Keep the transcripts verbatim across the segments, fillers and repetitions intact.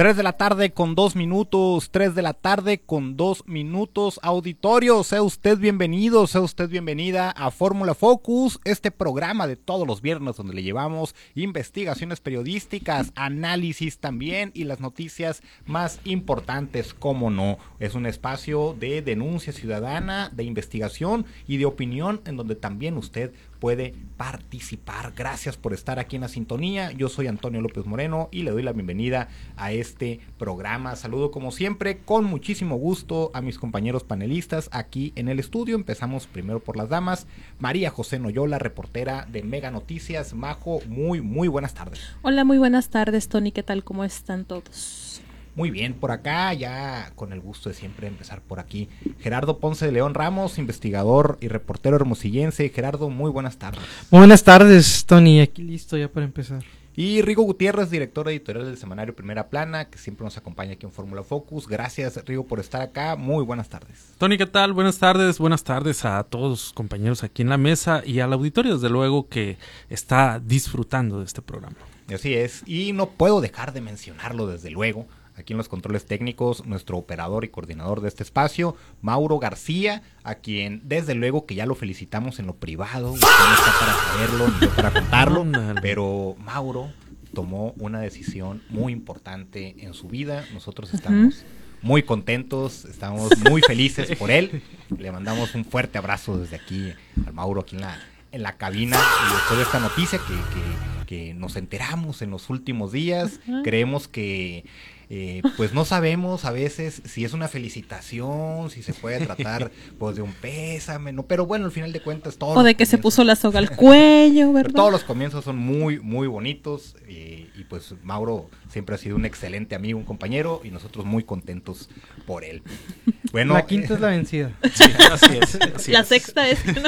tres de la tarde con dos minutos, tres de la tarde con dos minutos, auditorio, sea usted bienvenido, sea usted bienvenida a Fórmula Focus, este programa de todos los viernes donde le llevamos investigaciones periodísticas, análisis también y las noticias más importantes, cómo no, es un espacio de denuncia ciudadana, de investigación y de opinión en donde también usted puede participar. Gracias por estar aquí en la sintonía. Yo soy Antonio López Moreno y le doy la bienvenida a este programa. Saludo como siempre con muchísimo gusto a mis compañeros panelistas aquí en el estudio. Empezamos primero por las damas. María José Noyola, reportera de Mega Noticias. Majo, muy, muy buenas tardes. Hola, muy buenas tardes, Tony. ¿Qué tal? ¿Cómo están todos? Muy bien, por acá, ya con el gusto de siempre empezar por aquí. Gerardo Ponce de León Ramos, investigador y reportero hermosillense. Gerardo, muy buenas tardes. Muy buenas tardes, Tony. Aquí listo ya para empezar. Y Rigo Gutiérrez, director editorial del semanario Primera Plana, que siempre nos acompaña aquí en Fórmula Focus. Gracias, Rigo, por estar acá. Muy buenas tardes. Tony, ¿qué tal? Buenas tardes. Buenas tardes a todos los compañeros aquí en la mesa y al auditorio, desde luego, que está disfrutando de este programa. Así es. Y no puedo dejar de mencionarlo, desde luego, aquí en los controles técnicos, nuestro operador y coordinador de este espacio, Mauro García, a quien desde luego que ya lo felicitamos en lo privado, usted no está para saberlo ni yo para contarlo, pero Mauro tomó una decisión muy importante en su vida. Nosotros estamos uh-huh. muy contentos, estamos muy felices por él. Le mandamos un fuerte abrazo desde aquí al Mauro aquí en la, en la cabina, y después de esta noticia que, que, que nos enteramos en los últimos días, uh-huh. creemos que Eh, pues no sabemos a veces si es una felicitación, si se puede tratar pues de un pésame, no, pero bueno, al final de cuentas todo. O de que se puso la soga al cuello, ¿verdad? Pero todos los comienzos son muy, muy bonitos, y, y pues Mauro siempre ha sido un excelente amigo, un compañero, y nosotros muy contentos por él. Bueno, la quinta eh, es la vencida. Sí, así es. Así la es. sexta es que no.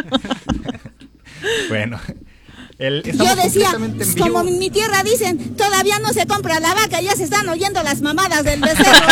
Bueno. El, Yo decía, como en mi tierra dicen, todavía no se compra la vaca, ya se están oyendo las mamadas del becerro.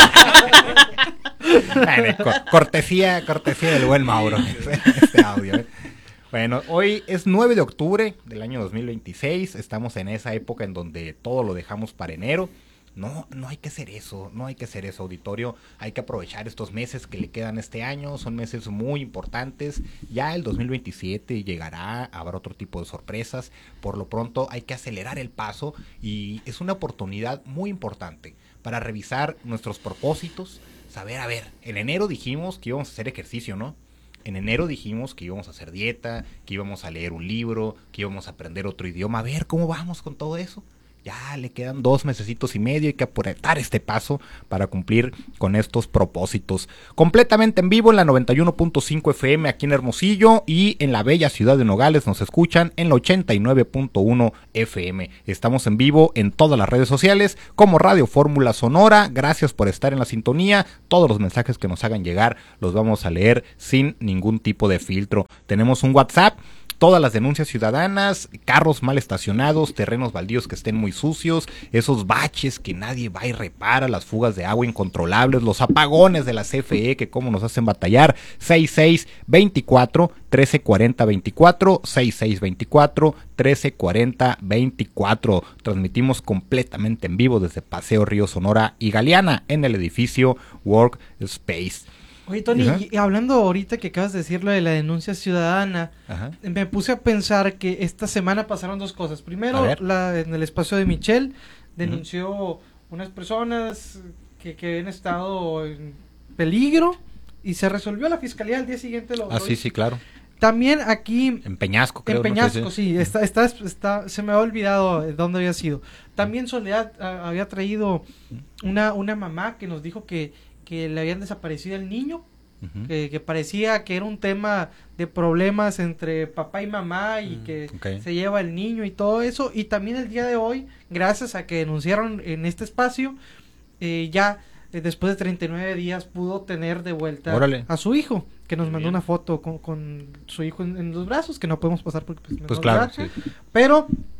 Bueno, co- cortesía, cortesía del buen Mauro, este audio. ¿eh? Bueno, hoy es nueve de octubre del año dos mil veintiséis, estamos en esa época en donde todo lo dejamos para enero. No, no hay que hacer eso, no hay que hacer eso, auditorio. Hay que aprovechar estos meses que le quedan este año, son meses muy importantes. Ya el dos mil veintisiete llegará, habrá otro tipo de sorpresas. Por lo pronto hay que acelerar el paso, y es una oportunidad muy importante para revisar nuestros propósitos. Saber, a ver, en enero dijimos que íbamos a hacer ejercicio, ¿no? En enero dijimos que íbamos a hacer dieta, que íbamos a leer un libro, que íbamos a aprender otro idioma. A ver, ¿cómo vamos con todo eso? Ya le quedan dos mesecitos y medio, hay que apretar este paso para cumplir con estos propósitos. Completamente en vivo en la noventa y uno punto cinco F M aquí en Hermosillo, y en la bella ciudad de Nogales nos escuchan en la ochenta y nueve punto uno F M. Estamos en vivo en todas las redes sociales como Radio Fórmula Sonora. Gracias por estar en la sintonía. Todos los mensajes que nos hagan llegar los vamos a leer sin ningún tipo de filtro. Tenemos un WhatsApp. Todas las denuncias ciudadanas, carros mal estacionados, terrenos baldíos que estén muy sucios, esos baches que nadie va y repara, las fugas de agua incontrolables, los apagones de la C F E que cómo nos hacen batallar. Seis seis veinticuatro trece cuarenta veinticuatro, seis seis veinticuatro trece cuarenta veinticuatro. Transmitimos completamente en vivo desde Paseo Río Sonora y Galeana en el edificio Workspace. Oye, Tony, uh-huh. y hablando ahorita que acabas de decir lo de la denuncia ciudadana, uh-huh. me puse a pensar que esta semana pasaron dos cosas. Primero, la, en el espacio de Michelle denunció uh-huh. unas personas que, que habían estado en peligro, y se resolvió. La fiscalía al día siguiente lo... Ah, sí, sí, claro. También aquí... En Peñasco, creo. En Peñasco, no sé si. sí. Está, está, está, se me ha olvidado dónde había sido. También Soledad a, había traído una, una mamá que nos dijo que que le habían desaparecido el niño, uh-huh. que, que parecía que era un tema de problemas entre papá y mamá, y uh, que okay. se lleva el niño y todo eso. Y también el día de hoy, gracias a que denunciaron en este espacio, eh, ya eh, después de treinta y nueve días pudo tener de vuelta Órale. a su hijo, que nos Muy mandó bien. una foto con, con su hijo en, en los brazos, que no podemos pasar porque pues, pues claro, sí. Pero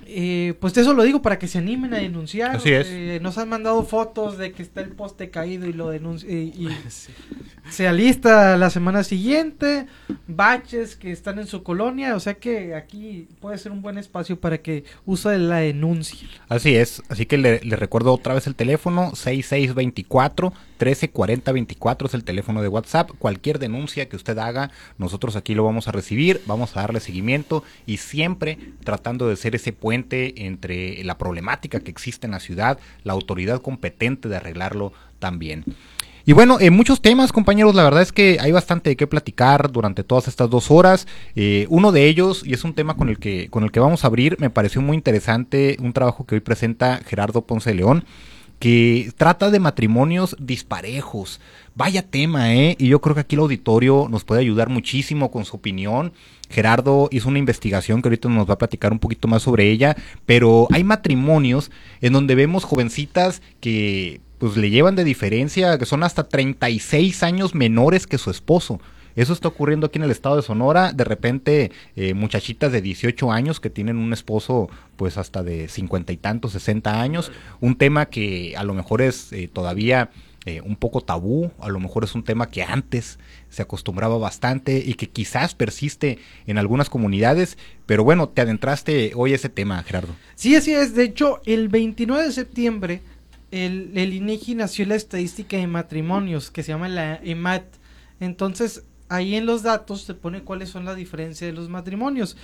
Eh, pues eso lo digo para que se animen a denunciar. Así es. Eh, nos han mandado fotos de que está el poste caído y lo denuncia y, y sí. se alista la semana siguiente, baches que están en su colonia, o sea que aquí puede ser un buen espacio para que use la denuncia. Así es, así que le, le recuerdo otra vez el teléfono, seis seis dos cuatro, uno tres cuatro cero dos cuatro es el teléfono de WhatsApp. Cualquier denuncia que usted haga, nosotros aquí lo vamos a recibir, vamos a darle seguimiento y siempre tratando de ser ese puente entre la problemática que existe en la ciudad, la autoridad competente de arreglarlo también. Y bueno, eh, muchos temas, compañeros, la verdad es que hay bastante de qué platicar durante todas estas dos horas. Eh, uno de ellos, y es un tema con el que con el que vamos a abrir, me pareció muy interesante, un trabajo que hoy presenta Gerardo Ponce de León, que trata de matrimonios disparejos. Vaya tema, ¿eh? Y yo creo que aquí el auditorio nos puede ayudar muchísimo con su opinión. Gerardo hizo una investigación que ahorita nos va a platicar un poquito más sobre ella, pero hay matrimonios en donde vemos jovencitas que pues le llevan de diferencia, que son hasta treinta y seis años menores que su esposo. Eso está ocurriendo aquí en el estado de Sonora. De repente, eh, muchachitas de dieciocho años que tienen un esposo pues hasta de cincuenta y tantos, sesenta años. Un tema que a lo mejor es eh, todavía eh, un poco tabú, a lo mejor es un tema que antes se acostumbraba bastante y que quizás persiste en algunas comunidades. Pero bueno, te adentraste hoy a ese tema, Gerardo. Sí, así es. De hecho, el veintinueve de septiembre, el, el INEGI nació la estadística de matrimonios, que se llama la E M A T. Entonces, ahí en los datos se pone cuáles son las diferencias de los matrimonios.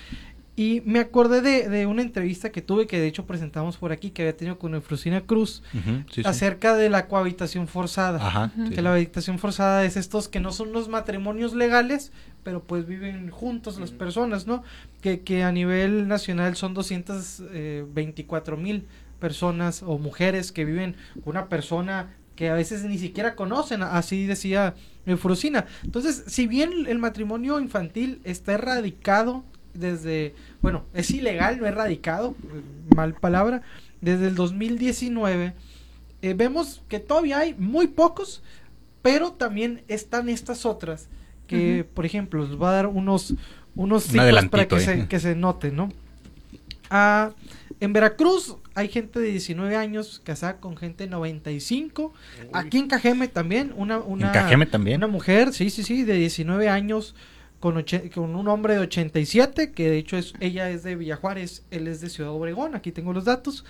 Y me acordé de, de una entrevista que tuve, que de hecho presentamos por aquí, que había tenido con Eufrosina Cruz, uh-huh, sí, acerca sí. de la cohabitación forzada. Ajá, uh-huh. Que sí. La cohabitación forzada es estos que no son los matrimonios legales, pero pues viven juntos uh-huh. las personas, ¿no? Que, que a nivel nacional son doscientos veinticuatro mil personas o mujeres que viven con una persona que a veces ni siquiera conocen, así decía Eufrosina. Entonces, si bien el matrimonio infantil está erradicado desde, bueno, es ilegal, no erradicado, mal palabra, desde el dos mil diecinueve, eh, vemos que todavía hay muy pocos, pero también están estas otras, que, uh-huh. por ejemplo, les voy a dar unos, unos cifras para que, eh. se, que se noten, ¿no? Ah... En Veracruz hay gente de diecinueve años casada con gente de noventa y cinco. Uy. Aquí en Cajeme también, una una ¿En Cajeme también? Una mujer, sí, sí, sí, de diecinueve años con, oche, con un hombre de ochenta y siete, que de hecho es ella es de Villajuárez, él es de Ciudad Obregón, aquí tengo los datos.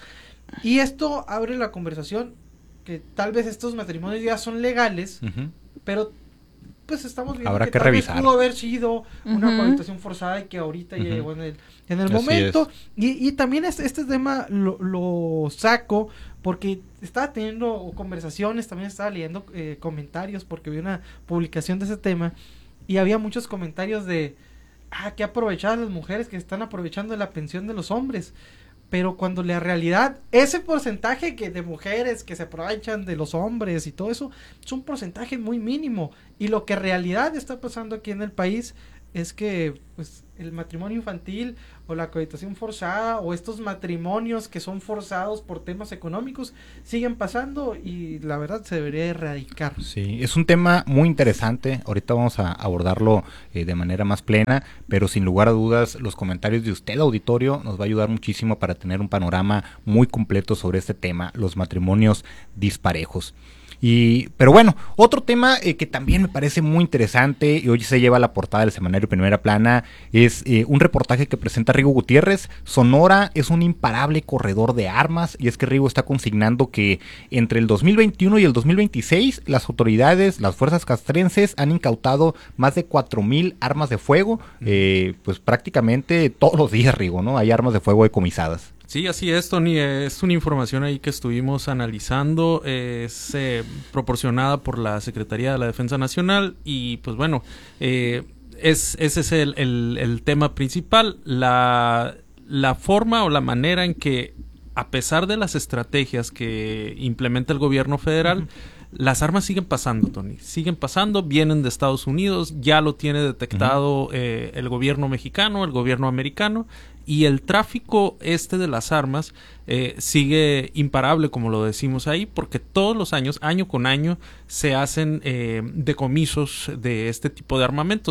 Y esto abre la conversación que tal vez estos matrimonios ya son legales, uh-huh. pero pues estamos viendo Habrá que, que tal revisar. vez pudo haber sido una uh-huh. cohabitación forzada y que ahorita uh-huh. ya llegó en el en el Así momento y, y también este, este tema lo, lo saco porque estaba teniendo conversaciones, también estaba leyendo eh, comentarios porque vi una publicación de ese tema y había muchos comentarios de ah, que aprovechadas las mujeres que están aprovechando de la pensión de los hombres. Pero cuando la realidad, ese porcentaje que de mujeres que se aprovechan de los hombres y todo eso, es un porcentaje muy mínimo. Y lo que en realidad está pasando aquí en el país es que pues el matrimonio infantil o la cohabitación forzada o estos matrimonios que son forzados por temas económicos siguen pasando y la verdad se debería erradicar. Sí, es un tema muy interesante, ahorita vamos a abordarlo eh, de manera más plena, pero sin lugar a dudas los comentarios de usted, auditorio, nos va a ayudar muchísimo para tener un panorama muy completo sobre este tema, los matrimonios disparejos. Y, pero bueno, otro tema eh, que también me parece muy interesante y hoy se lleva a la portada del semanario Primera Plana es eh, un reportaje que presenta Rigo Gutiérrez. Sonora es un imparable corredor de armas y es que Rigo está consignando que entre el dos mil veintiuno y el dos mil veintiséis las autoridades, las fuerzas castrenses han incautado más de cuatro mil armas de fuego, eh, pues prácticamente todos los días, Rigo, ¿no? Hay armas de fuego decomisadas. Sí, así es, Tony. Es una información ahí que estuvimos analizando. Es eh, proporcionada por la Secretaría de la Defensa Nacional y, pues bueno, eh, es ese es el, el, el tema principal. La, la forma o la manera en que, a pesar de las estrategias que implementa el gobierno federal, uh-huh. las armas siguen pasando, Tony. Siguen pasando, vienen de Estados Unidos, ya lo tiene detectado uh-huh. eh, el gobierno mexicano, el gobierno americano. Y el tráfico este de las armas eh, sigue imparable, como lo decimos ahí, porque todos los años, año con año, se hacen eh, decomisos de este tipo de armamentos.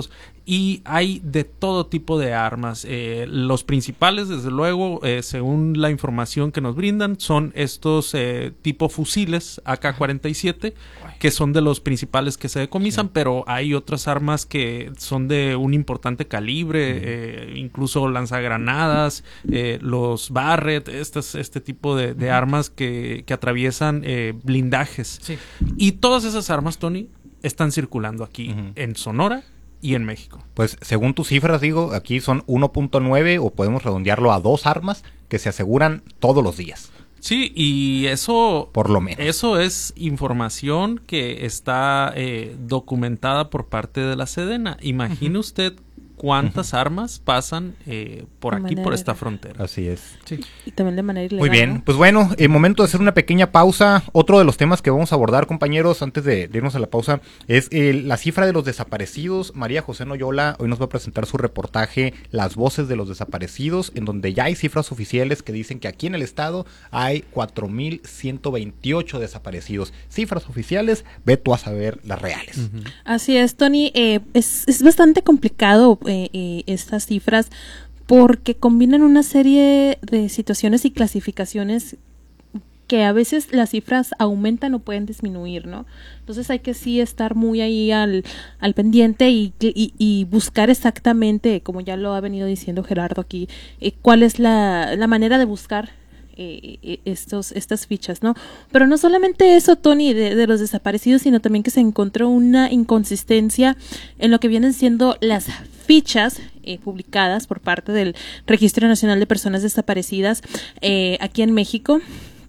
y hay de todo tipo de armas. Eh, los principales, desde luego, eh, según la información que nos brindan, son estos eh, tipo fusiles A K cuarenta y siete, que son de los principales que se decomisan, sí. Pero hay otras armas que son de un importante calibre, uh-huh. eh, incluso lanzagranadas, eh, los Barrett, estas, este tipo de, de uh-huh. armas que, que atraviesan eh, blindajes. Sí. Y todas esas armas, Tony, están circulando aquí uh-huh. en Sonora y en México. Pues según tus cifras, digo, aquí son uno punto nueve o podemos redondearlo a dos armas que se aseguran todos los días. Sí, y eso... Por lo menos. Eso es información que está eh, documentada por parte de la Sedena. Imagine uh-huh. usted cuántas uh-huh. armas pasan eh, por de aquí, por esta frontera. Así es. Sí. Y también de manera ilegal. Muy bien, ¿no? Pues bueno, eh, momento de hacer una pequeña pausa. Otro de los temas que vamos a abordar, compañeros, antes de, de irnos a la pausa, es eh, la cifra de los desaparecidos. María José Noyola hoy nos va a presentar su reportaje Las voces de los desaparecidos, en donde ya hay cifras oficiales que dicen que aquí en el estado hay cuatro mil ciento veintiocho desaparecidos. Cifras oficiales, ve tú a saber las reales. Uh-huh. Así es, Tony. Eh, es, es bastante complicado Eh, eh, estas cifras porque combinan una serie de situaciones y clasificaciones que a veces las cifras aumentan o pueden disminuir, ¿no? Entonces hay que sí estar muy ahí al, al pendiente y, y, y buscar exactamente, como ya lo ha venido diciendo Gerardo aquí, eh, cuál es la, la manera de buscar Eh, estos estas fichas, ¿no? Pero no solamente eso, Tony, de, de los desaparecidos, sino también que se encontró una inconsistencia en lo que vienen siendo las fichas eh, publicadas por parte del Registro Nacional de Personas Desaparecidas eh, aquí en México,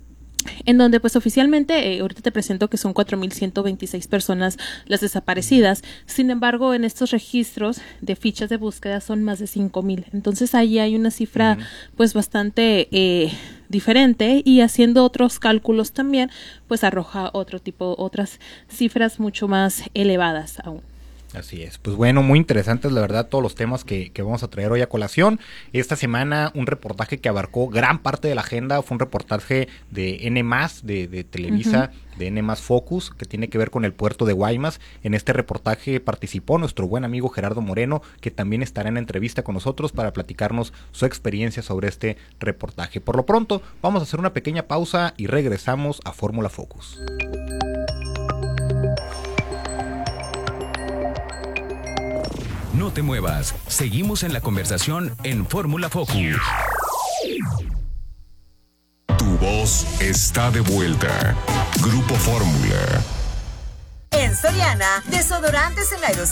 en donde pues oficialmente, eh, ahorita te presento que son cuatro mil ciento veintiséis personas las desaparecidas. Sin embargo, en estos registros de fichas de búsqueda son más de cinco mil. Entonces ahí hay una cifra uh-huh. pues bastante eh, diferente, y haciendo otros cálculos también pues arroja otro tipo, otras cifras mucho más elevadas aún. Así es, pues bueno, muy interesantes la verdad todos los temas que, que vamos a traer hoy a colación. Esta semana un reportaje que abarcó gran parte de la agenda, fue un reportaje de N más, de, de Televisa, uh-huh. de N más Focus, que tiene que ver con el puerto de Guaymas. En este reportaje participó nuestro buen amigo Gerardo Moreno, que también estará en la entrevista con nosotros para platicarnos su experiencia sobre este reportaje. Por lo pronto, vamos a hacer una pequeña pausa y regresamos a Fórmula Focus. No te muevas, seguimos en la conversación en Fórmula Focus. Tu voz está de vuelta. Grupo Fórmula. En Soriana, desodorantes en aerosol